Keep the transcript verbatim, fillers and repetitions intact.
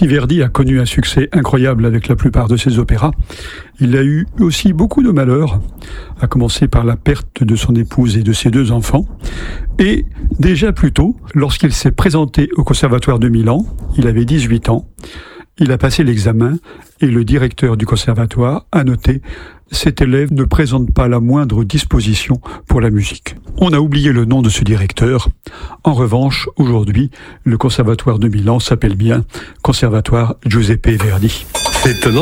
Si Verdi a connu un succès incroyable avec la plupart de ses opéras, il a eu aussi beaucoup de malheurs, à commencer par la perte de son épouse et de ses deux enfants. Et déjà plus tôt, lorsqu'il s'est présenté au Conservatoire de Milan, il avait dix-huit ans, il a passé l'examen et le directeur du conservatoire a noté « Cet élève ne présente pas la moindre disposition pour la musique ». On a oublié le nom de ce directeur. En revanche, aujourd'hui, le Conservatoire de Milan s'appelle bien Conservatoire Giuseppe Verdi. C'est étonnant, non ?